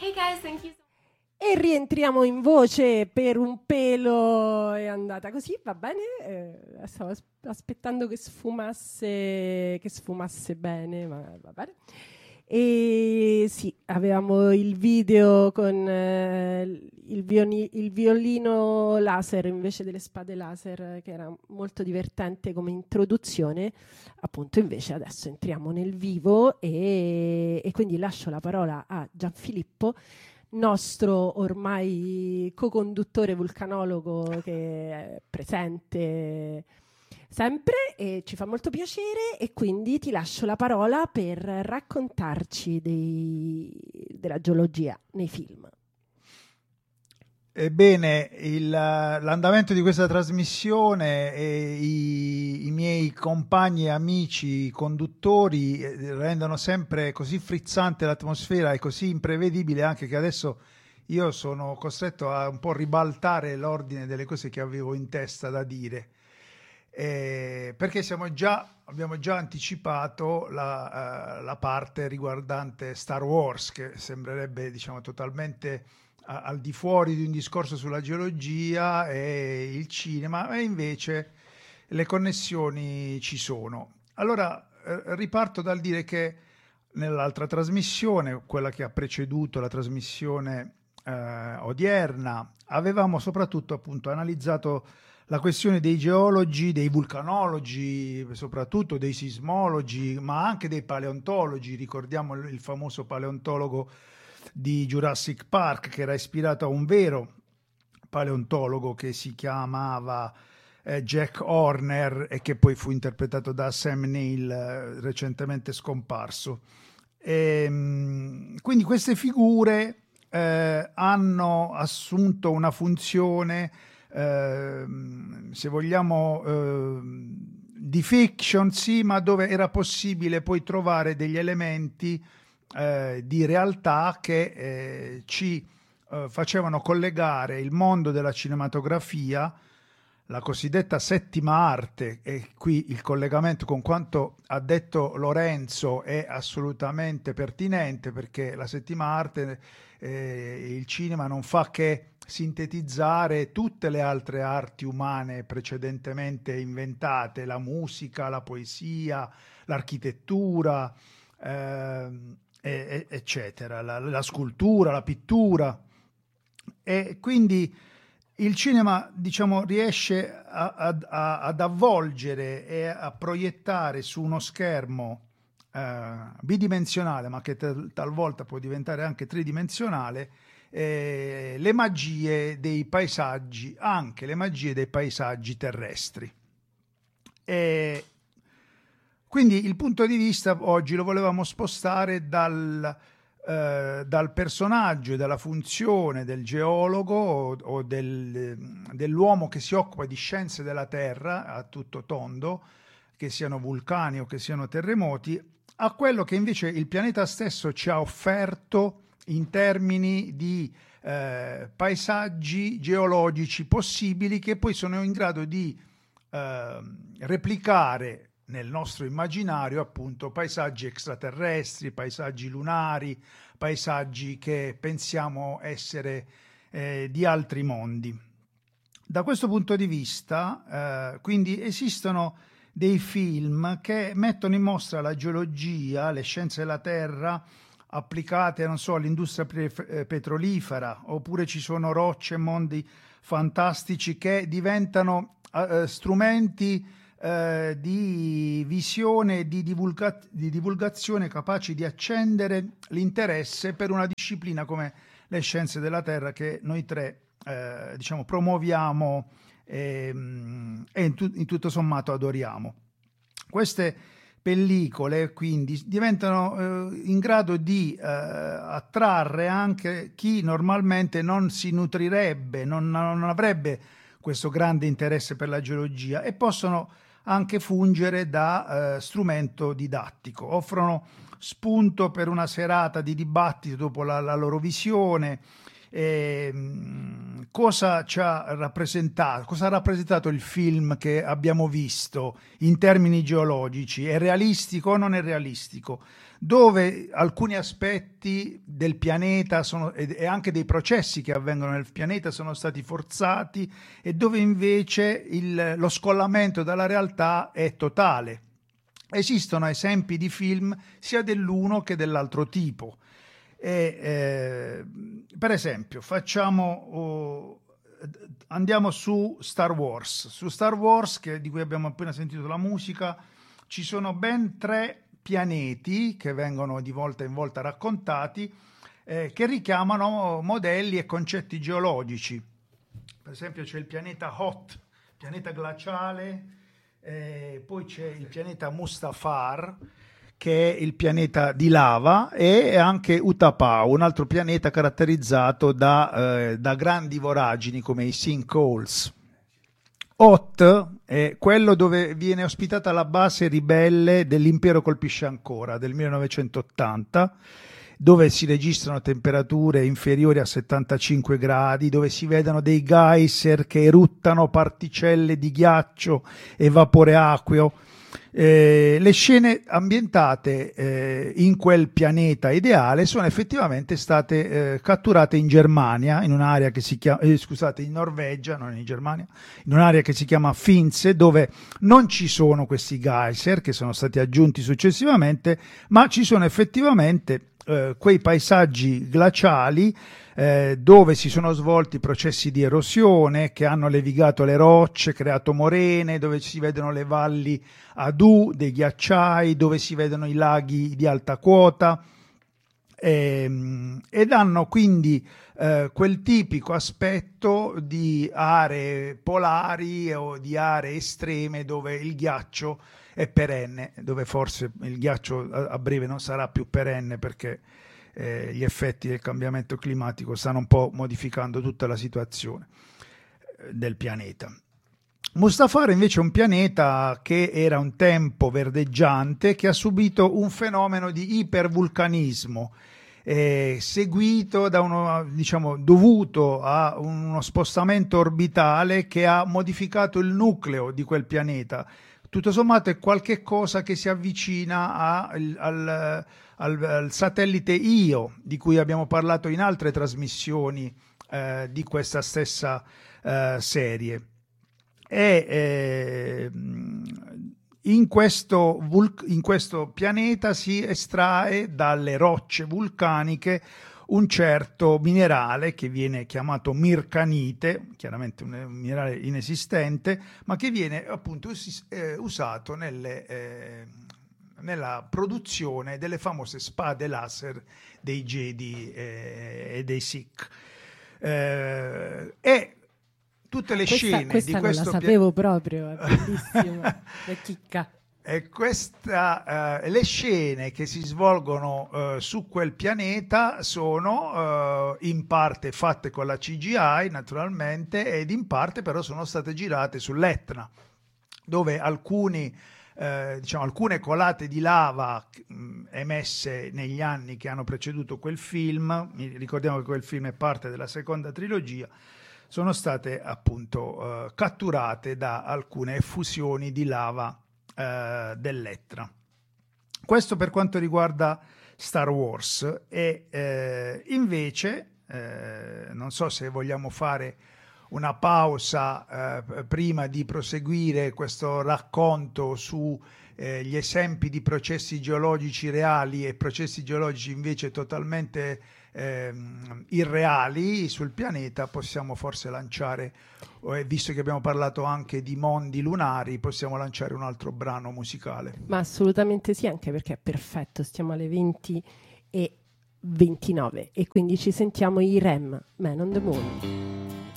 Hey guys, thank you so E rientriamo in voce per un pelo, è andata così, va bene? Stavo aspettando che sfumasse bene, ma va bene. E sì, avevamo il video con il violino laser invece delle spade laser, che era molto divertente come introduzione. Appunto, invece adesso entriamo nel vivo e quindi lascio la parola a Gianfilippo, nostro ormai co-conduttore vulcanologo, che è presente sempre e ci fa molto piacere, e quindi ti lascio la parola per raccontarci della geologia nei film. Ebbene, l'andamento di questa trasmissione e i miei compagni e amici conduttori rendono sempre così frizzante l'atmosfera e così imprevedibile anche che adesso io sono costretto a un po' ribaltare l'ordine delle cose che avevo in testa da dire. Perché abbiamo già anticipato la parte riguardante Star Wars, che sembrerebbe, diciamo, totalmente al di fuori di un discorso sulla geologia e il cinema, e invece le connessioni ci sono. Allora riparto dal dire che nell'altra trasmissione, quella che ha preceduto la trasmissione odierna, avevamo soprattutto appunto analizzato la questione dei geologi, dei vulcanologi, soprattutto dei sismologi, ma anche dei paleontologi. Ricordiamo il famoso paleontologo di Jurassic Park, che era ispirato a un vero paleontologo che si chiamava Jack Horner e che poi fu interpretato da Sam Neill, recentemente scomparso. Quindi queste figure hanno assunto una funzione, se vogliamo, di fiction, sì, ma dove era possibile poi trovare degli elementi di realtà che ci facevano collegare il mondo della cinematografia, la cosiddetta settima arte, e qui il collegamento con quanto ha detto Lorenzo è assolutamente pertinente, perché la settima arte, il cinema non fa che sintetizzare tutte le altre arti umane precedentemente inventate, la musica, la poesia, l'architettura, eccetera, la scultura, la pittura. E quindi il cinema, diciamo, riesce ad avvolgere e a proiettare su uno schermo bidimensionale, ma che talvolta può diventare anche tridimensionale, le magie dei paesaggi, anche le magie dei paesaggi terrestri. E quindi il punto di vista oggi lo volevamo spostare dal personaggio e dalla funzione del geologo o dell'uomo che si occupa di scienze della Terra a tutto tondo, che siano vulcani o che siano terremoti, a quello che invece il pianeta stesso ci ha offerto in termini di paesaggi geologici possibili, che poi sono in grado di replicare nel nostro immaginario appunto paesaggi extraterrestri, paesaggi lunari, paesaggi che pensiamo essere di altri mondi. Da questo punto di vista, quindi esistono dei film che mettono in mostra la geologia, le scienze della Terra applicate, non so, all'industria petrolifera, oppure ci sono rocce e mondi fantastici che diventano strumenti di visione e di divulgazione capaci di accendere l'interesse per una disciplina come le scienze della Terra, che noi tre diciamo promuoviamo e in tutto sommato adoriamo. Queste pellicole quindi diventano in grado di attrarre anche chi normalmente non si nutrirebbe, non avrebbe questo grande interesse per la geologia, e possono anche fungere da strumento didattico, offrono spunto per una serata di dibattito dopo la loro visione. Cosa ci ha rappresentato? Cosa ha rappresentato il film che abbiamo visto in termini geologici? È realistico o non è realistico? Dove alcuni aspetti del pianeta e anche dei processi che avvengono nel pianeta sono stati forzati, e dove invece lo scollamento dalla realtà è totale. Esistono esempi di film sia dell'uno che dell'altro tipo. Per esempio, andiamo su Star Wars. Su Star Wars, di cui abbiamo appena sentito la musica, ci sono ben 3 pianeti che vengono di volta in volta raccontati, che richiamano modelli e concetti geologici. Per esempio c'è il pianeta Hoth, pianeta glaciale, poi c'è il pianeta Mustafar, che è il pianeta di lava, e anche Utapau, un altro pianeta caratterizzato da grandi voragini come i sinkholes. Hoth è quello dove viene ospitata la base ribelle dell'Impero colpisce ancora, del 1980, dove si registrano temperature inferiori a 75 gradi, dove si vedono dei geyser che eruttano particelle di ghiaccio e vapore acqueo. Le scene ambientate in quel pianeta ideale sono effettivamente state catturate in Germania, in un'area che si chiama, in Norvegia, non in Germania, in un'area che si chiama Finse, dove non ci sono questi geyser che sono stati aggiunti successivamente, ma ci sono effettivamente quei paesaggi glaciali dove si sono svolti processi di erosione che hanno levigato le rocce, creato morene, dove si vedono le valli ad U dei ghiacciai, dove si vedono i laghi di alta quota, ed hanno quindi quel tipico aspetto di aree polari o di aree estreme dove il ghiaccio è perenne, dove forse il ghiaccio a breve non sarà più perenne perché gli effetti del cambiamento climatico stanno un po' modificando tutta la situazione del pianeta. Mustafar invece è un pianeta che era un tempo verdeggiante, che ha subito un fenomeno di ipervulcanismo seguito da dovuto a uno spostamento orbitale che ha modificato il nucleo di quel pianeta. Tutto sommato è qualche cosa che si avvicina al satellite Io, di cui abbiamo parlato in altre trasmissioni di questa stessa serie. In questo pianeta si estrae dalle rocce vulcaniche un certo minerale che viene chiamato mircanite, chiaramente un minerale inesistente, ma che viene appunto usato nella produzione delle famose spade laser dei Jedi e dei Sith. E tutte le scene questa di questo non la sapevo proprio, è bellissima, è chicca. E le scene che si svolgono su quel pianeta sono in parte fatte con la CGI naturalmente, ed in parte però sono state girate sull'Etna, dove alcune colate di lava emesse negli anni che hanno preceduto quel film, ricordiamo che quel film è parte della seconda trilogia, sono state appunto catturate da alcune effusioni di lava dell'Etna. Questo per quanto riguarda Star Wars. E invece non so se vogliamo fare una pausa prima di proseguire questo racconto su gli esempi di processi geologici reali e processi geologici invece totalmente irreali sul pianeta. Possiamo forse lanciare, visto che abbiamo parlato anche di mondi lunari, possiamo lanciare un altro brano musicale. Ma assolutamente sì, anche perché è perfetto, stiamo alle 20:29 e quindi ci sentiamo i REM, Man on the Moon.